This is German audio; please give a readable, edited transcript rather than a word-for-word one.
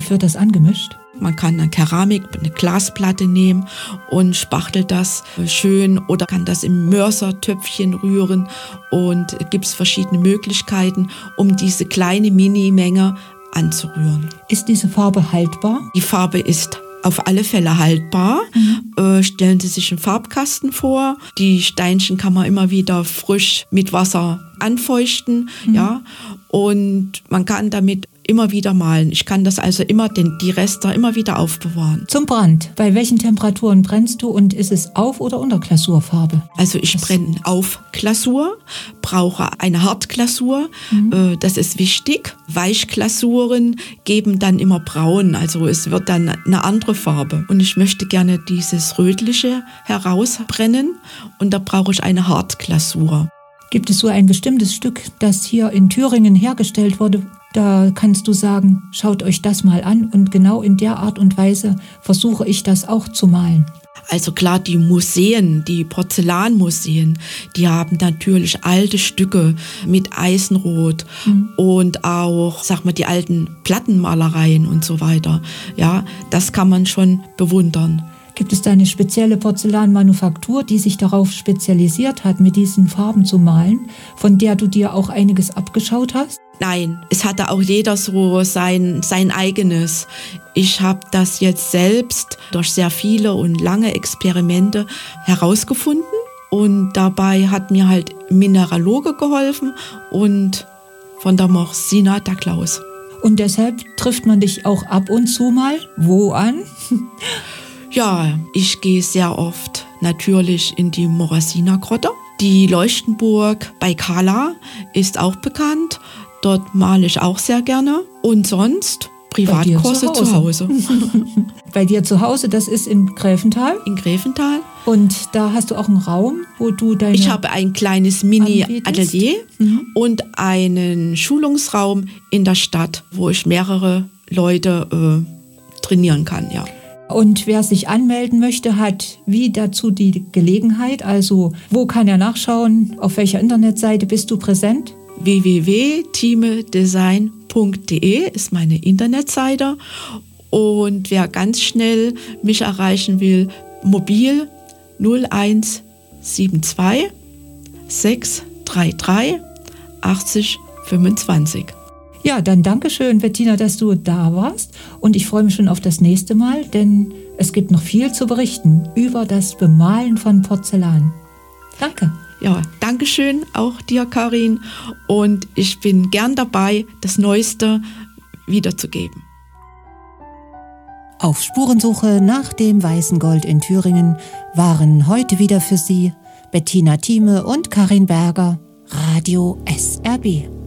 Wie wird das angemischt? Man kann eine Keramik, eine Glasplatte nehmen und spachtelt das schön oder kann das im Mörsertöpfchen rühren und gibt es verschiedene Möglichkeiten, um diese kleine Minimenge anzurühren. Ist diese Farbe haltbar? Die Farbe ist auf alle Fälle haltbar. Stellen Sie sich einen Farbkasten vor. Die Steinchen kann man immer wieder frisch mit Wasser anfeuchten. Ja, und man kann damit immer wieder malen. Ich kann das also die Reste immer wieder aufbewahren. Zum Brand. Bei welchen Temperaturen brennst du und ist es Auf- oder Unterglasurfarbe? Also ich brenne auf Glasur, brauche eine Hartglasur. Das ist wichtig. Weichglasuren geben dann immer braun, also es wird dann eine andere Farbe. Und ich möchte gerne dieses Rötliche herausbrennen und da brauche ich eine Hartglasur. Gibt es so ein bestimmtes Stück, das hier in Thüringen hergestellt wurde? Da kannst du sagen, schaut euch das mal an und genau in der Art und Weise versuche ich das auch zu malen. Also klar, die Museen, die Porzellanmuseen, die haben natürlich alte Stücke mit Eisenrot und auch, die alten Plattenmalereien und so weiter. Ja, das kann man schon bewundern. Gibt es da eine spezielle Porzellanmanufaktur, die sich darauf spezialisiert hat, mit diesen Farben zu malen, von der du dir auch einiges abgeschaut hast? Nein, es hatte auch jeder so sein eigenes. Ich habe das jetzt selbst durch sehr viele und lange Experimente herausgefunden und dabei hat mir halt Mineraloge geholfen und von der Morsina der Klaus. Und deshalb trifft man dich auch ab und zu mal wo an? Ja, ich gehe sehr oft natürlich in die Morasina-Grotte. Die Leuchtenburg bei Kala ist auch bekannt. Dort male ich auch sehr gerne. Und sonst Privatkurse zu Hause. Bei dir zu Hause, das ist in Gräfenthal? In Gräfenthal. Und da hast du auch einen Raum, wo du deine... Ich habe ein kleines Mini-Atelier und einen Schulungsraum in der Stadt, wo ich mehrere Leute trainieren kann, ja. Und wer sich anmelden möchte, hat wie dazu die Gelegenheit? Also wo kann er nachschauen? Auf welcher Internetseite bist du präsent? www.timedesign.de ist meine Internetseite. Und wer ganz schnell mich erreichen will, mobil 0172 633 80 25. Ja, dann Dankeschön, Bettina, dass du da warst. Und ich freue mich schon auf das nächste Mal, denn es gibt noch viel zu berichten über das Bemalen von Porzellan. Danke. Ja, Dankeschön auch dir, Karin. Und ich bin gern dabei, das Neueste wiederzugeben. Auf Spurensuche nach dem weißen Gold in Thüringen waren heute wieder für Sie Bettina Thieme und Karin Berger, Radio SRB.